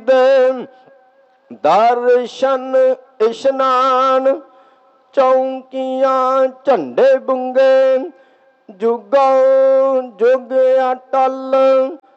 ਦੇ ਦਰਸ਼ਨ ਇਸ਼ਨਾਨ, ਚੌਂਕੀਆਂ ਝੰਡੇ ਬੁੰਗੇ, ਜੁਗੋ ਜੁਗ ਅਟਲ